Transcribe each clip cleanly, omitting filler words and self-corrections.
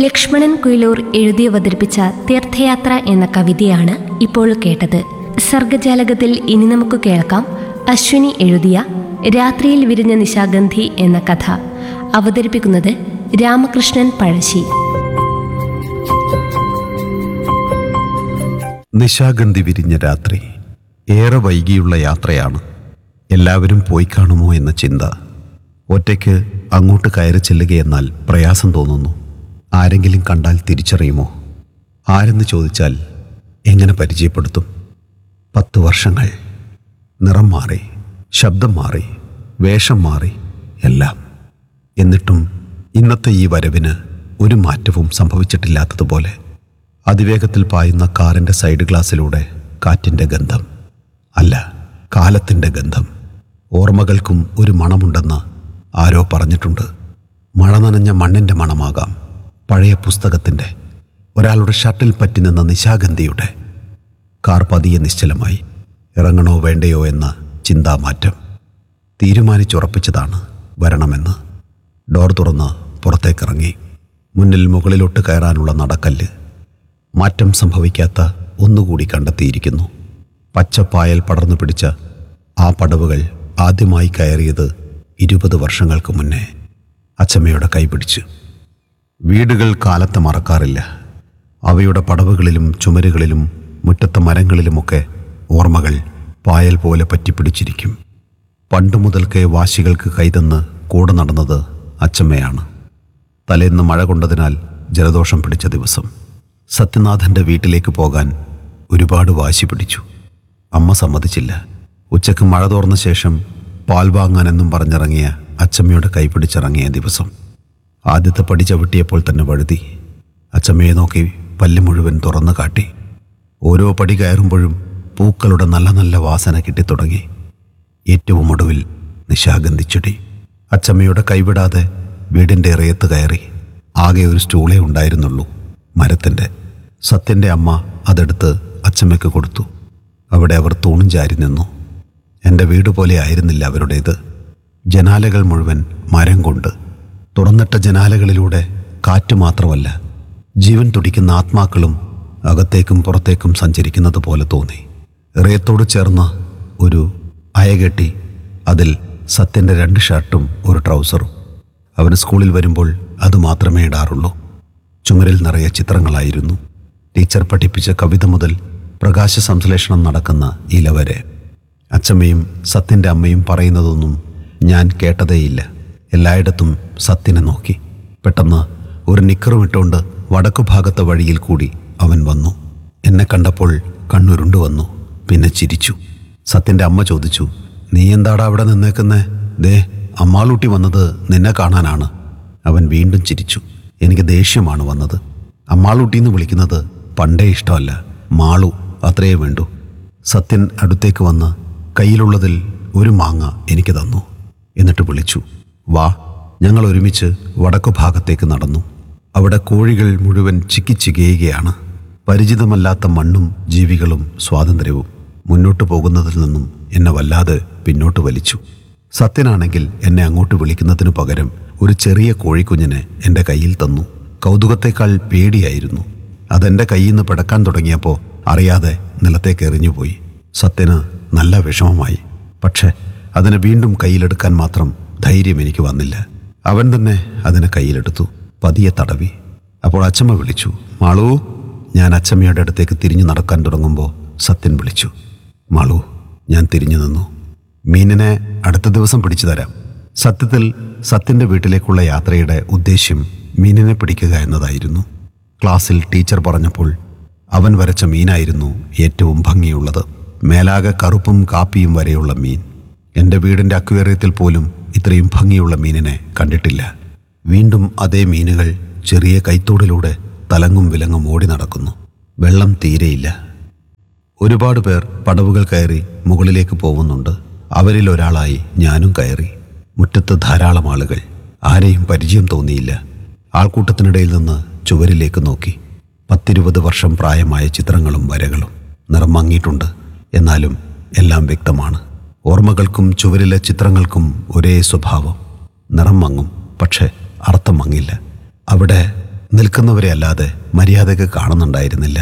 ലക്ഷ്മണൻ കുയിലൂർ എഴുതി അവതരിപ്പിച്ച തീർത്ഥയാത്ര എന്ന കവിതയാണ് ഇപ്പോൾ കേട്ടത്. സർഗജാലകത്തിൽ ഇനി നമുക്ക് കേൾക്കാം അശ്വിനി എഴുതിയ രാത്രിയിൽ വിരിഞ്ഞ നിശാഗന്ധി എന്ന കഥ. അവതരിപ്പിക്കുന്നത് രാമകൃഷ്ണൻ പഴശ്ശി. നിശാഗന്ധി വിരിഞ്ഞ രാത്രി. ഏറെ വൈകിയുള്ള യാത്രയാണ്. എല്ലാവരും പോയി കാണുമോ എന്ന ചിന്ത. ഒറ്റയ്ക്ക് അങ്ങോട്ട് കയറി ചെല്ലുകയെന്നാൽ പ്രയാസം തോന്നുന്നു. ആരെങ്കിലും കണ്ടാൽ തിരിച്ചറിയുമോ? ആരെന്ന് ചോദിച്ചാൽ എങ്ങനെ പരിചയപ്പെടുത്തും? 10 വർഷങ്ങൾ. നിറം മാറി, ശബ്ദം മാറി, വേഷം മാറി, എല്ലാം. എന്നിട്ടും ഇന്നത്തെ ഈ വരവിന് ഒരു മാറ്റവും സംഭവിച്ചിട്ടില്ലാത്തതുപോലെ. അതിവേഗത്തിൽ പായുന്ന കാറിൻ്റെ സൈഡ് ഗ്ലാസ്സിലൂടെ കാറ്റിൻ്റെ ഗന്ധം, അല്ല, കാലത്തിൻ്റെ ഗന്ധം. ഓർമ്മകൾക്കും ഒരു മണമുണ്ടെന്ന് ആരോ പറഞ്ഞിട്ടുണ്ട്. മഴ നനഞ്ഞ മണ്ണിൻ്റെ മണമാകാം, പഴയ പുസ്തകത്തിൻ്റെ, ഒരാളുടെ ഷർട്ടിൽ പറ്റി നിന്ന നിശാഗന്ധിയുടെ. കാർ പതിയെ നിശ്ചലമായി. ഇറങ്ങണോ വേണ്ടയോ എന്ന ചിന്താമാറ്റം. തീരുമാനിച്ചുറപ്പിച്ചതാണ് വരണമെന്ന്. ഡോർ തുറന്ന് പുറത്തേക്കിറങ്ങി. മുന്നിൽ മുകളിലോട്ട് കയറാനുള്ള നടക്കല്ല്. മാറ്റം സംഭവിക്കാത്ത ഒന്നുകൂടി കണ്ടെത്തിയിരിക്കുന്നു. പച്ചപ്പായൽ പടർന്നു പിടിച്ച ആ പടവുകൾ ആദ്യമായി കയറിയത് 20 വർഷങ്ങൾക്ക് മുന്നേ. അച്ചമ്മയുടെ കൈപിടിച്ച്. വീടുകൾ കാലത്തെ മറക്കാറില്ല. അവയുടെ പടവുകളിലും ചുമരുകളിലും മുറ്റത്തെ മരങ്ങളിലുമൊക്കെ ഓർമ്മകൾ പായൽ പോലെ പറ്റിപ്പിടിച്ചിരിക്കും. പണ്ടു മുതൽക്കേ വാശികൾക്ക് കൈതന്ന് കൂടെ നടന്നത് അച്ചമ്മയാണ്. തലേന്ന് മഴ കൊണ്ടതിനാൽ ജലദോഷം പിടിച്ച ദിവസം സത്യനാഥൻ്റെ വീട്ടിലേക്ക് പോകാൻ ഒരുപാട് വാശി പിടിച്ചു. അമ്മ സമ്മതിച്ചില്ല. ഉച്ചക്ക് മഴ തോർന്ന ശേഷം പാൽ വാങ്ങാനെന്നും പറഞ്ഞിറങ്ങിയ അച്ചമ്മയുടെ കൈപിടിച്ചിറങ്ങിയ ദിവസം. ആദ്യത്തെ പടി ചവിട്ടിയപ്പോൾ തന്നെ വഴുതി. അച്ചമ്മയെ നോക്കി പല്ല് മുഴുവൻ തുറന്നു കാട്ടി. ഓരോ പടി കയറുമ്പോഴും പൂക്കളുടെ നല്ല നല്ല വാസന കിട്ടിത്തുടങ്ങി. ഏറ്റവും ഒടുവിൽ നിശാഗന്ധിച്ചെടി. അച്ചമ്മയുടെ കൈവിടാതെ വീടിൻ്റെ ഇറയത്ത് കയറി. ആകെ ഒരു സ്റ്റൂളേ ഉണ്ടായിരുന്നുള്ളൂ, മരത്തിൻ്റെ. സത്യൻ്റെ അമ്മ അതെടുത്ത് അച്ചമ്മയ്ക്ക് കൊടുത്തു. അവിടെ അവർ തൂണും ചാരി നിന്നു. എൻ്റെ വീട് പോലെ ആയിരുന്നില്ല അവരുടേത്. ജനാലകൾ മുഴുവൻ മരം കൊണ്ട്. തുറന്നിട്ട ജനാലകളിലൂടെ കാറ്റ് മാത്രമല്ല, ജീവൻ തുടിക്കുന്ന ആത്മാക്കളും അകത്തേക്കും പുറത്തേക്കും സഞ്ചരിക്കുന്നത് പോലെ തോന്നി. ഇറയത്തോട് ചേർന്ന് ഒരു അയകെട്ടി. അതിൽ സത്യൻ്റെ 2 ഷർട്ടും ഒരു ട്രൗസറും. അവന് സ്കൂളിൽ വരുമ്പോൾ അതുമാത്രമേ ഇടാറുള്ളൂ. ചുമരിൽ നിറയെ ചിത്രങ്ങളായിരുന്നു. ടീച്ചർ പഠിപ്പിച്ച കവിത മുതൽ പ്രകാശ സംശ്ലേഷണം നടക്കുന്ന ഇല വരെ. അച്ചമ്മയും സത്യൻ്റെ അമ്മയും പറയുന്നതൊന്നും ഞാൻ കേട്ടതേയില്ല. എല്ലായിടത്തും സത്യനെ നോക്കി. പെട്ടെന്ന് ഒരു നിക്കറുമിട്ടുകൊണ്ട് വടക്കു ഭാഗത്തെ വഴിയിൽ കൂടി അവൻ വന്നു. എന്നെ കണ്ടപ്പോൾ കണ്ണുരുണ്ടു വന്നു. പിന്നെ ചിരിച്ചു. സത്യൻ്റെ അമ്മ ചോദിച്ചു, നീ എന്താടാ അവിടെ നിന്നേക്കുന്നേ? ദേ, അമ്മാളൂട്ടി വന്നത് നിന്നെ കാണാനാണ്. അവൻ വീണ്ടും ചിരിച്ചു. എനിക്ക് ദേഷ്യമാണ് വന്നത്. അമ്മാളൂട്ടിന്ന് വിളിക്കുന്നത് പണ്ടേ ഇഷ്ടമല്ല. മാളു അത്രയേ വേണ്ടൂ. സത്യൻ അടുത്തേക്ക് വന്ന് കയ്യിലുള്ളതിൽ ഒരു മാങ്ങ എനിക്ക് തന്നു. എന്നിട്ട് വിളിച്ചു, വാ. ഞങ്ങൾ ഒരുമിച്ച് വടക്കു ഭാഗത്തേക്ക് നടന്നു. അവിടെ കോഴികൾ മുഴുവൻ ചിക്കിച്ചികയുകയാണ്. പരിചിതമല്ലാത്ത മണ്ണും ജീവികളും സ്വാതന്ത്ര്യവും. മുന്നോട്ട് പോകുന്നതിൽ നിന്നും എന്നെ വല്ലാതെ പിന്നോട്ട് വലിച്ചു. സത്യനാണെങ്കിൽ എന്നെ അങ്ങോട്ട് വിളിക്കുന്നതിനു പകരം ഒരു ചെറിയ കോഴിക്കുഞ്ഞിനെ എൻ്റെ കയ്യിൽ തന്നു. കൗതുകത്തേക്കാൾ പേടിയായിരുന്നു. അതെൻ്റെ കയ്യിൽ നിന്ന് പിടക്കാൻ തുടങ്ങിയപ്പോൾ അറിയാതെ നിലത്തേക്ക് എറിഞ്ഞുപോയി. സത്യന് നല്ല വിഷമമായി. പക്ഷെ അതിനെ വീണ്ടും കയ്യിലെടുക്കാൻ മാത്രം ധൈര്യം എനിക്ക് വന്നില്ല. അവൻ തന്നെ അതിനെ കയ്യിലെടുത്തു, പതിയെ തടവി. അപ്പോൾ അച്ചമ്മ വിളിച്ചു, മാളു. ഞാൻ അച്ചമ്മയുടെ അടുത്തേക്ക് തിരിഞ്ഞു നടക്കാൻ തുടങ്ങുമ്പോൾ സത്യൻ വിളിച്ചു, മാളു. ഞാൻ തിരിഞ്ഞു നിന്നു. മീനിനെ അടുത്ത ദിവസം പിടിച്ചു തരാം. സത്യത്തിൽ സത്യൻ്റെ വീട്ടിലേക്കുള്ള യാത്രയുടെ ഉദ്ദേശ്യം മീനിനെ പിടിക്കുക എന്നതായിരുന്നു. ക്ലാസ്സിൽ ടീച്ചർ പറഞ്ഞപ്പോൾ അവൻ വരച്ച മീനായിരുന്നു ഏറ്റവും ഭംഗിയുള്ളത്. മേലാകെ കറുപ്പും കാപ്പിയും വരെയുള്ള മീൻ. എൻ്റെ വീടിൻ്റെ അക്വേറിയത്തിൽ പോലും ഇത്രയും ഭംഗിയുള്ള മീനിനെ കണ്ടിട്ടില്ല. വീണ്ടും അതേ മീനുകൾ ചെറിയ കൈത്തോടിലൂടെ തലങ്ങും വിലങ്ങും ഓടി നടക്കുന്നു. വെള്ളം തീരെയില്ല. ഒരുപാട് പേർ പടവുകൾ കയറി മുകളിലേക്ക് പോകുന്നുണ്ട്. അവരിൽ ഒരാളായി ഞാനും കയറി. മുറ്റത്ത് ധാരാളം ആളുകൾ. ആരെയും പരിചയം തോന്നിയില്ല. ആൾക്കൂട്ടത്തിനിടയിൽ നിന്ന് ചുവരിലേക്ക് നോക്കി. 10-20 വർഷം പ്രായമായ ചിത്രങ്ങളും വരകളും. നിറം മങ്ങിയിട്ടുണ്ട്, എന്നാലും എല്ലാം വ്യക്തമാണ്. ഓർമ്മകൾക്കും ചുവരിലെ ചിത്രങ്ങൾക്കും ഒരേ സ്വഭാവം. നിറം മങ്ങും, പക്ഷെ അർത്ഥം മങ്ങില്ല. അവിടെ നിൽക്കുന്നവരെ അല്ലാതെ മര്യാദയ്ക്ക് കാണുന്നുണ്ടായിരുന്നില്ല.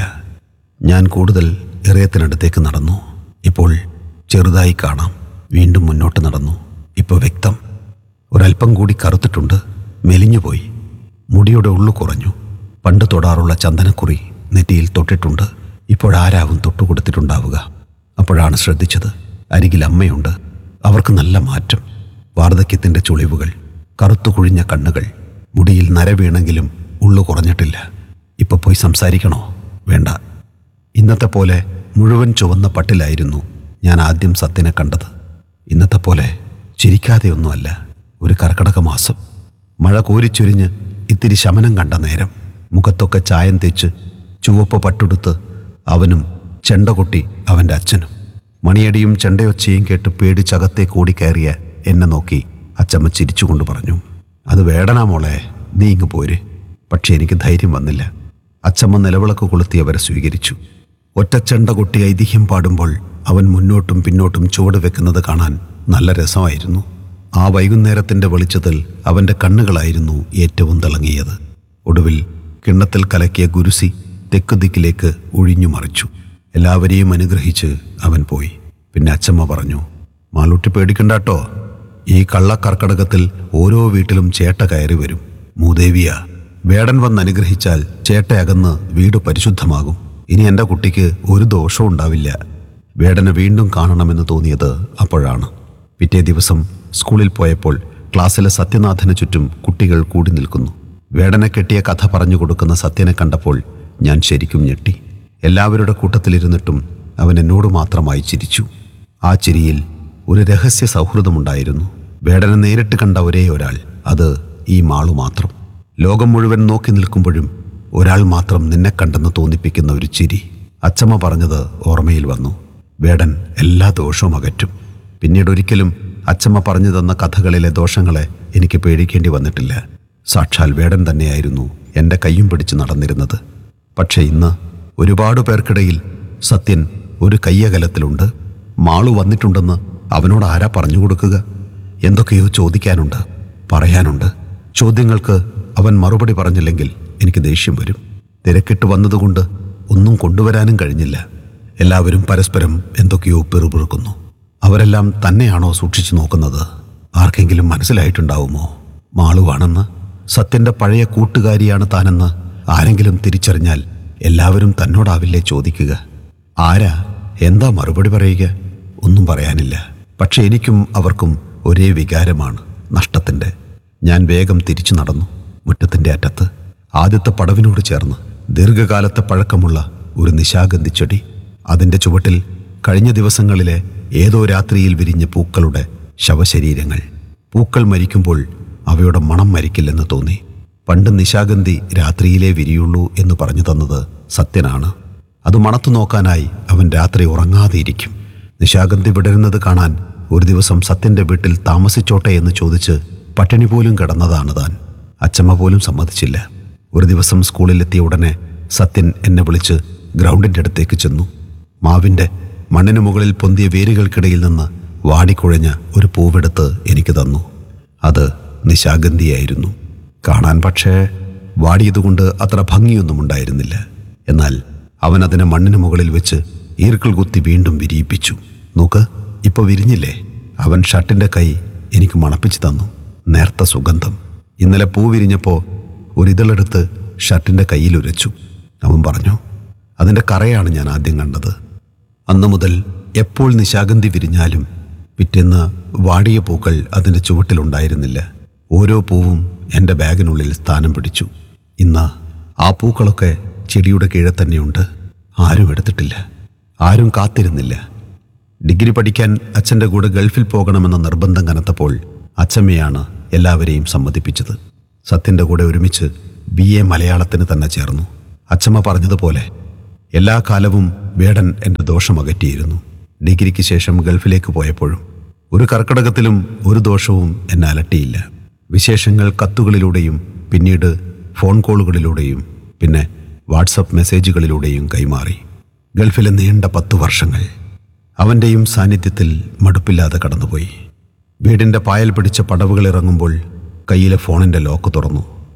ഞാൻ കൂടുതൽ ഇറയത്തിനടുത്തേക്ക് നടന്നു. ഇപ്പോൾ ചെറുതായി കാണാം. വീണ്ടും മുന്നോട്ട് നടന്നു. ഇപ്പോൾ വ്യക്തം. ഒരല്പം കൂടി കറുത്തിട്ടുണ്ട്. മെലിഞ്ഞുപോയി. മുടിയുടെ ഉള്ളു കുറഞ്ഞു. പണ്ട് തൊടാറുള്ള ചന്ദനക്കുറി നെറ്റിയിൽ തൊട്ടിട്ടുണ്ട്. ഇപ്പോഴാരാവും തൊട്ടുകൊടുത്തിട്ടുണ്ടാവുക? അപ്പോഴാണ് ശ്രദ്ധിച്ചത്, അരികിൽ അമ്മയുണ്ട്. അവർക്ക് നല്ല മാറ്റം. വാർദ്ധക്യത്തിൻ്റെ ചുളിവുകൾ, കറുത്തു കുഴിഞ്ഞ കണ്ണുകൾ, മുടിയിൽ നര വീണെങ്കിലും ഉള്ളു കുറഞ്ഞിട്ടില്ല. ഇപ്പൊ പോയി സംസാരിക്കണോ? വേണ്ട. ഇന്നത്തെ പോലെ മുഴുവൻ ചുവന്ന പട്ടിലായിരുന്നു ഞാൻ ആദ്യം സത്യനെ കണ്ടത്. ഇന്നത്തെ പോലെ ചിരിക്കാതെയൊന്നുമല്ല. ഒരു കർക്കടക മാസം, മഴ കോരിച്ചൊരിഞ്ഞ് ഇത്തിരി ശമനം കണ്ട നേരം. മുഖത്തൊക്കെ ചായം തേച്ച് ചുവപ്പ് പട്ടുടുത്ത് അവനും ചെണ്ട കൊട്ടി അവൻ്റെ അച്ഛനും. മണിയടിയും ചെണ്ടയൊച്ചയും കേട്ട് പേടിച്ചകത്തേക്ക് ഓടിക്കയറിയ എന്നെ നോക്കി അച്ചമ്മ ചിരിച്ചുകൊണ്ട് പറഞ്ഞു, അത് വേടനാ മോളെ, നീ ഇങ്ങ് പോര്. പക്ഷെ എനിക്ക് ധൈര്യം വന്നില്ല. അച്ചമ്മ നിലവിളക്ക് കൊളുത്തി അവരെ സ്വീകരിച്ചു. ഒറ്റച്ചെണ്ട കൊട്ടി ഐതിഹ്യം പാടുമ്പോൾ അവൻ മുന്നോട്ടും പിന്നോട്ടും ചുവട് വെക്കുന്നത് കാണാൻ നല്ല രസമായിരുന്നു. ആ വൈകുന്നേരത്തിൻ്റെ വെളിച്ചത്തിൽ അവൻ്റെ കണ്ണുകളായിരുന്നു ഏറ്റവും തിളങ്ങിയത്. ഒടുവിൽ കിണ്ണത്തിൽ കലക്കിയ ഗുരുസി തെക്കുദിക്കിലേക്ക് ഒഴിഞ്ഞു മറിച്ചു. എല്ലാവരെയും അനുഗ്രഹിച്ച് അവൻ പോയി. പിന്നെ അച്ചമ്മ പറഞ്ഞു, മാളൂട്ടി പേടിക്കണ്ടാട്ടോ. ഈ കള്ളക്കർക്കടകത്തിൽ ഓരോ വീട്ടിലും ചേട്ട കയറി വരും. മൂദേവിയ, വേടൻ വന്ന് അനുഗ്രഹിച്ചാൽ ചേട്ടയകന്ന് വീട് പരിശുദ്ധമാകും. ഇനി എൻ്റെ കുട്ടിക്ക് ഒരു ദോഷവും ഉണ്ടാവില്ല. വേടനെ വീണ്ടും കാണണമെന്ന് തോന്നിയത് അപ്പോഴാണ്. പിറ്റേ ദിവസം സ്കൂളിൽ പോയപ്പോൾ ക്ലാസ്സിലെ സത്യനാഥന് ചുറ്റും കുട്ടികൾ കൂടി നിൽക്കുന്നു. വേടനെ കെട്ടിയ കഥ പറഞ്ഞു കൊടുക്കുന്ന സത്യനെ കണ്ടപ്പോൾ ഞാൻ ശരിക്കും ഞെട്ടി. എല്ലാവരുടെ കൂട്ടത്തിലിരുന്നിട്ടും അവൻ എന്നോട് മാത്രമായി ചിരിച്ചു. ആ ചിരിയിൽ ഒരു രഹസ്യ സൗഹൃദമുണ്ടായിരുന്നു. വേടനെ നേരിട്ട് കണ്ട ഒരേ ഒരാൾ, അത് ഈ മാളു മാത്രം. ലോകം മുഴുവൻ നോക്കി നിൽക്കുമ്പോഴും ഒരാൾ മാത്രം നിന്നെ കണ്ടെന്ന് തോന്നിപ്പിക്കുന്ന ഒരു ചിരി. അച്ചമ്മ പറഞ്ഞത് ഓർമ്മയിൽ വന്നു. വേടൻ എല്ലാ ദോഷവും അകറ്റും. പിന്നീട് ഒരിക്കലും അച്ചമ്മ പറഞ്ഞു തന്ന കഥകളിലെ ദോഷങ്ങളെ എനിക്ക് പേടിക്കേണ്ടി വന്നിട്ടില്ല. സാക്ഷാൽ വേടൻ തന്നെയായിരുന്നു എൻ്റെ കയ്യും പിടിച്ച് നടന്നിരുന്നത്. പക്ഷെ ഇന്ന് ഒരുപാട് പേർക്കിടയിൽ സത്യൻ ഒരു കയ്യകലത്തിലുണ്ട്. മാളു വന്നിട്ടുണ്ടെന്ന് അവനോട് ആരാ പറഞ്ഞു കൊടുക്കുക? എന്തൊക്കെയോ ചോദിക്കാനുണ്ട്, പറയാനുണ്ട്. ചോദ്യങ്ങൾക്ക് അവൻ മറുപടി പറഞ്ഞില്ലെങ്കിൽ എനിക്ക് ദേഷ്യം വരും. തിരക്കിട്ട് വന്നതുകൊണ്ട് ഒന്നും കൊണ്ടുവരാനും കഴിഞ്ഞില്ല. എല്ലാവരും പരസ്പരം എന്തൊക്കെയോ പിറുപിറുക്കുന്നു. അവരെല്ലാം തന്നെയാണോ സൂക്ഷിച്ചു നോക്കുന്നത്? ആർക്കെങ്കിലും മനസ്സിലായിട്ടുണ്ടാവുമോ മാളുവാണെന്ന്? സത്യൻ്റെ പഴയ കൂട്ടുകാരിയാണ് താനെന്ന് ആരെങ്കിലും തിരിച്ചറിഞ്ഞാൽ എല്ലാവരും തന്നോടാവില്ലേ ചോദിക്കുക? ആരാ എന്താ മറുപടി പറയുക? ഒന്നും പറയാനില്ല. പക്ഷെ എനിക്കും അവർക്കും ഒരേ വികാരമാണ്, നഷ്ടത്തിൻ്റെ. ഞാൻ വേഗം തിരിച്ചു നടന്നു. മുറ്റത്തിൻ്റെ അറ്റത്ത് ആദ്യത്തെ പടവിനോട് ചേർന്ന് ദീർഘകാലത്തെ പഴക്കമുള്ള ഒരു നിശാഗന്ധി ചെടി. അതിൻ്റെ ചുവട്ടിൽ കഴിഞ്ഞ ദിവസങ്ങളിലെ ഏതോ രാത്രിയിൽ വിരിഞ്ഞ പൂക്കളുടെ ശവശരീരങ്ങൾ. പൂക്കൾ മരിക്കുമ്പോൾ അവയുടെ മണം മരിക്കില്ലെന്ന് തോന്നി. പണ്ട് നിശാഗന്ധി രാത്രിയിലേ വിരിയുള്ളൂ എന്ന് പറഞ്ഞു തന്നത് സത്യനാണ്. അത് മണത്തു നോക്കാനായി അവൻ രാത്രി ഉറങ്ങാതെയിരിക്കും. നിശാഗന്ധി വിടരുന്നത് കാണാൻ ഒരു ദിവസം സത്യൻ്റെ വീട്ടിൽ താമസിച്ചോട്ടെ എന്ന് ചോദിച്ച് പട്ടിണി പോലും കിടന്നതാണ് താൻ. അച്ചമ്മ പോലും സമ്മതിച്ചില്ല. ഒരു ദിവസം സ്കൂളിലെത്തിയ ഉടനെ സത്യൻ എന്നെ വിളിച്ച് ഗ്രൗണ്ടിൻ്റെ അടുത്തേക്ക് ചെന്നു. മാവിൻ്റെ മണ്ണിന് മുകളിൽ പൊന്തിയ വേരുകൾക്കിടയിൽ നിന്ന് വാടിക്കുഴഞ്ഞ ഒരു പൂവെടുത്ത് എനിക്ക് തന്നു. അത് നിശാഗന്ധിയായിരുന്നു. കാണാൻ പക്ഷേ വാടിയതുകൊണ്ട് അത്ര ഭംഗിയൊന്നും ഉണ്ടായിരുന്നില്ല. എന്നാൽ അവൻ അതിനെ മണ്ണിന് മുകളിൽ വെച്ച് ഈർക്കിൾ കുത്തി വീണ്ടും വിരിയിപ്പിച്ചു. നോക്ക്, ഇപ്പോൾ വിരിഞ്ഞില്ലേ? അവൻ ഷർട്ടിൻ്റെ കൈ എനിക്ക് മണപ്പിച്ചു തന്നു. നേർത്ത സുഗന്ധം. ഇന്നലെ പൂ വിരിഞ്ഞപ്പോൾ ഒരിതളെടുത്ത് ഷർട്ടിൻ്റെ കയ്യിൽ ഉരച്ചു. അവൻ പറഞ്ഞു, അതിൻ്റെ കറയാണ് ഞാൻ ആദ്യം കണ്ടത്. അന്നു മുതൽ എപ്പോൾ നിശാഗന്ധി വിരിഞ്ഞാലും പിറ്റേന്ന് വാടിയ പൂക്കൾ അതിൻ്റെ ചുവട്ടിലുണ്ടായിരുന്നില്ല. ഓരോ പൂവും എൻ്റെ ബാഗിനുള്ളിൽ സ്ഥാനം പിടിച്ചു. ഇന്ന് ആ പൂക്കളൊക്കെ ചെടിയുടെ കീഴെ തന്നെയുണ്ട്. ആരും എടുത്തിട്ടില്ല, ആരും കാത്തിരുന്നില്ല. ഡിഗ്രി പഠിക്കാൻ അച്ഛൻ്റെ കൂടെ ഗൾഫിൽ പോകണമെന്ന നിർബന്ധം കനത്തപ്പോൾ അച്ഛമ്മയാണ് എല്ലാവരെയും സമ്മതിപ്പിച്ചത്. സത്യൻ്റെ കൂടെ ഒരുമിച്ച് BA മലയാളത്തിന് തന്നെ ചേർന്നു. അച്ഛമ്മ പറഞ്ഞതുപോലെ എല്ലാ കാലവും വേടൻ എൻ്റെ ദോഷം അകറ്റിയിരുന്നു. ഡിഗ്രിക്ക് ശേഷം ഗൾഫിലേക്ക് പോയപ്പോഴും ഒരു കർക്കിടകത്തിലും ഒരു ദോഷവും എന്നെ അലട്ടിയില്ല. വിശേഷങ്ങൾ കത്തുകളിലൂടെയും പിന്നീട് ഫോൺ കോളുകളിലൂടെയും പിന്നെ വാട്സപ്പ് മെസ്സേജുകളിലൂടെയും കൈമാറി. ഗൾഫിലെ നീണ്ട 10 വർഷങ്ങൾ അവൻ്റെയും സാന്നിധ്യത്തിൽ മടുപ്പില്ലാതെ കടന്നുപോയി. വീടിൻ്റെ പായൽ പിടിച്ച പടവുകൾ ഇറങ്ങുമ്പോൾ കയ്യിലെ ഫോണിൻ്റെ ലോക്ക് തുറന്നു.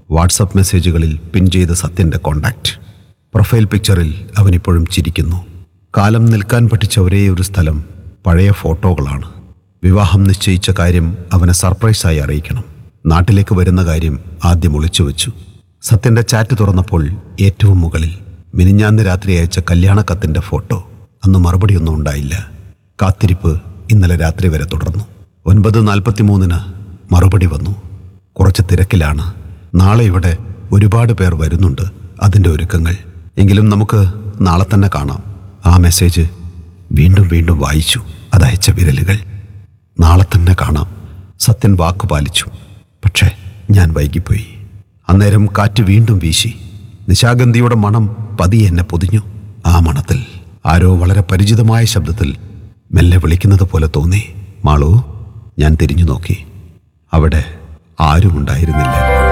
വാട്സപ്പ് മെസ്സേജുകളിൽ പിൻ ചെയ്ത സത്യൻ്റെ കോണ്ടാക്റ്റ്. പ്രൊഫൈൽ പിക്ചറിൽ അവനിപ്പോഴും ചിരിക്കുന്നു. കാലം നിൽക്കാൻ പഠിച്ച ഒരേയൊരു സ്ഥലം പഴയ ഫോട്ടോകളാണ്. വിവാഹം നിശ്ചയിച്ച കാര്യം അവനെ സർപ്രൈസായി അറിയിക്കണം. നാട്ടിലേക്ക് വരുന്ന കാര്യം ആദ്യം ഒളിച്ചു വെച്ചു. സത്യൻ്റെ ചാറ്റ് തുറന്നപ്പോൾ ഏറ്റവും മുകളിൽ മിനിഞ്ഞാന്ന് രാത്രി അയച്ച കല്യാണക്കത്തിൻ്റെ ഫോട്ടോ. അന്ന് മറുപടിയൊന്നും ഉണ്ടായില്ല. കാത്തിരിപ്പ് ഇന്നലെ രാത്രി വരെ തുടർന്നു. 9:43 മറുപടി വന്നു. കുറച്ച് തിരക്കിലാണ്. നാളെ ഇവിടെ ഒരുപാട് പേർ വരുന്നുണ്ട്. അതിൻ്റെ ഒരുക്കങ്ങൾ. എങ്കിലും നമുക്ക് നാളെ തന്നെ കാണാം. ആ മെസ്സേജ് വീണ്ടും വീണ്ടും വായിച്ചു. അതയച്ച വിരലുകൾ. നാളെ തന്നെ കാണാം. സത്യൻ വാക്ക് പാലിച്ചു. പക്ഷേ ഞാൻ വൈകിപ്പോയി. അന്നേരം കാറ്റ് വീണ്ടും വീശി. നിശാഗന്ധിയുടെ മണം പതിയെ എന്നെ പൊതിഞ്ഞു. ആ മണത്തിൽ ആരോ വളരെ പരിചിതമായ ശബ്ദത്തിൽ മെല്ലെ വിളിക്കുന്നത് പോലെ തോന്നി. മാളു. ഞാൻ തിരിഞ്ഞു നോക്കി. അവിടെ ആരും ഉണ്ടായിരുന്നില്ല.